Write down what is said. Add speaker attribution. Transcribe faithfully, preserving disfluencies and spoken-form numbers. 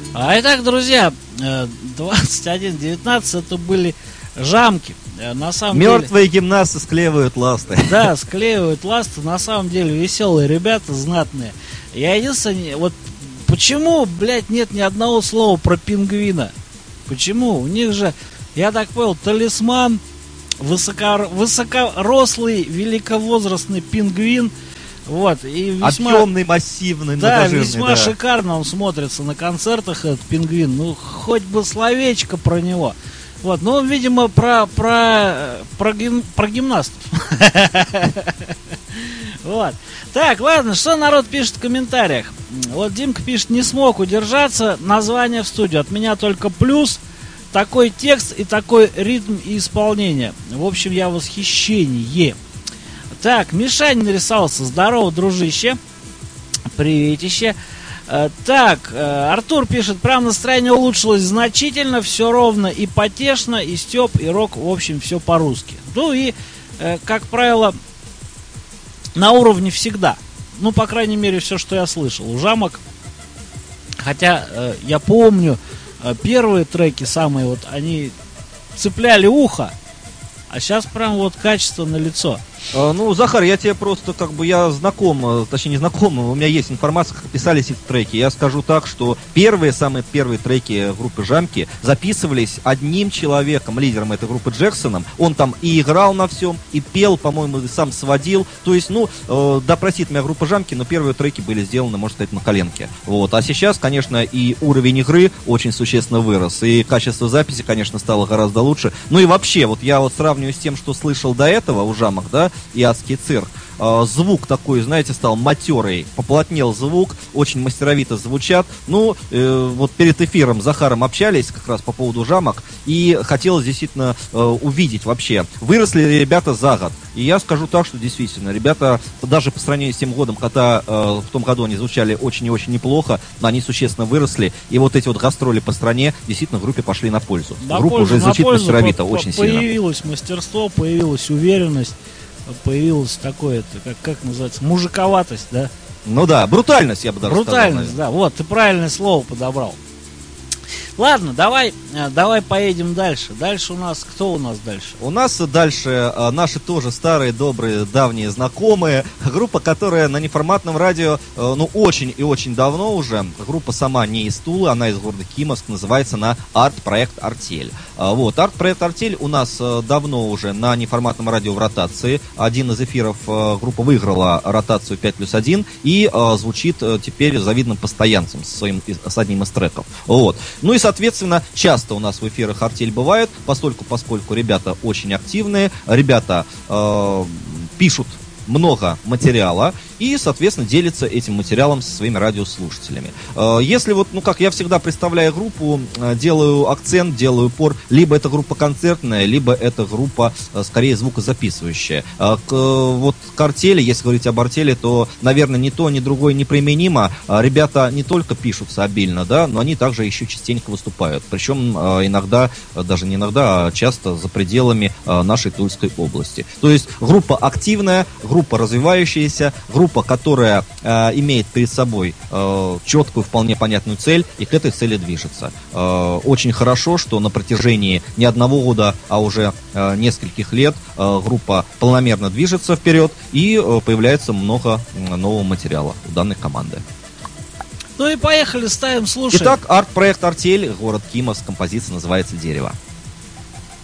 Speaker 1: А итак, друзья, двадцать один девятнадцать это были Жамки. На самом
Speaker 2: Мертвые
Speaker 1: деле,
Speaker 2: гимнасты склеивают ласты.
Speaker 1: Да, склеивают ласты. На самом деле веселые ребята, знатные. Я единственное, вот почему, блядь, нет ни одного слова про пингвина? Почему? У них же, я так понял, талисман, высоко, высокорослый, великовозрастный пингвин. Вот, и весьма...
Speaker 2: Объемный, массивный,
Speaker 1: Да,
Speaker 2: многожирный,
Speaker 1: весьма
Speaker 2: да.
Speaker 1: шикарно он смотрится на концертах, этот пингвин. Ну, хоть бы словечко про него. Вот, ну, видимо, про, про, про, гим, про гимнастов. Вот. Так, ладно, что народ пишет в комментариях? Вот Димка пишет: не смог удержаться, название в студию. От меня только плюс. Такой текст и такой ритм и исполнение. В общем, я в восхищении. Так, Мишань нарисовался. Здорово, дружище. Приветище. Так, Артур пишет: прям настроение улучшилось значительно, все ровно и потешно, и степ, и рок, в общем, все по-русски. Ну и, как правило, на уровне всегда. Ну, по крайней мере, все, что я слышал. У Жамок, хотя я помню, первые треки самые, вот, они цепляли ухо, а сейчас прям вот качество налицо.
Speaker 2: Ну, Захар, я тебе просто, как бы, я знаком, точнее не знаком, у меня есть информация, как писались эти треки. Я скажу так, что первые, самые первые треки группы Жамки записывались одним человеком, лидером этой группы Джексоном. Он там и играл на всем, и пел, по-моему, и сам сводил. То есть, ну, э, да простит меня группа Жамки, но первые треки были сделаны, можно сказать, на коленке. Вот. А сейчас, конечно, и уровень игры очень существенно вырос, и качество записи, конечно, стало гораздо лучше. Ну и вообще, вот я вот сравниваю с тем, что слышал до этого у Жамок, да, и Адский цирк. Э, звук такой, знаете, стал матерый, поплотнел звук, очень мастеровито звучат. Ну, э, вот перед эфиром с Захаром общались как раз по поводу Жамок, и хотелось действительно э, увидеть вообще, выросли ли ребята за год. И я скажу так, что действительно, ребята, даже по сравнению с тем годом, когда э, в том году они звучали очень и очень неплохо, но они существенно выросли, и вот эти вот гастроли по стране действительно группе пошли на пользу.
Speaker 1: На
Speaker 2: Группа
Speaker 1: пользу,
Speaker 2: уже звучит
Speaker 1: пользу,
Speaker 2: мастеровито,
Speaker 1: по-
Speaker 2: очень
Speaker 1: по-
Speaker 2: сильно.
Speaker 1: Появилось мастерство, появилась уверенность, появилось такое, как, как называется, мужиковатость, да?
Speaker 2: Ну да, брутальность, я бы даже
Speaker 1: Брутальность,
Speaker 2: сказал.
Speaker 1: да, вот, ты правильное слово подобрал. Ладно, давай, давай поедем дальше. Дальше у нас, кто у нас дальше?
Speaker 2: У нас дальше а, наши тоже старые, добрые, давние знакомые. Группа, которая на неформатном радио, а, ну, очень и очень давно уже. Группа сама не из Тулы, она из города Кимовск. Называется она «Арт-проект Артель». А, вот, «Арт-проект Артель» у нас а, давно уже на неформатном радио в ротации. Один из эфиров а, группа выиграла ротацию пять плюс один и а, звучит а, теперь завидным постоянцем со своим, с одним из треков. Вот. Ну и, соответственно, часто у нас в эфирах «Артель» бывает, постольку, поскольку ребята очень активные, ребята э, пишут много материала и, соответственно, делятся этим материалом со своими радиослушателями. Если вот, ну как, я всегда представляю группу, делаю акцент, делаю упор, либо это группа концертная, либо это группа, скорее, звукозаписывающая. К, вот к «Артели», если говорить об «Артели», то, наверное, ни то, ни другое неприменимо. Ребята не только пишутся обильно, да, но они также еще частенько выступают. Причем иногда, даже не иногда, а часто за пределами нашей Тульской области. То есть группа активная, группа развивающаяся, группа, которая э, имеет перед собой э, четкую, вполне понятную цель и к этой цели движется. Э, очень хорошо, что на протяжении не одного года, а уже э, нескольких лет э, группа полномерно движется вперед и э, появляется много нового материала у данной команды.
Speaker 1: Ну и поехали, ставим, слушаем.
Speaker 2: Итак, арт-проект «Артель», город Кимовск, композиция называется «Дерево».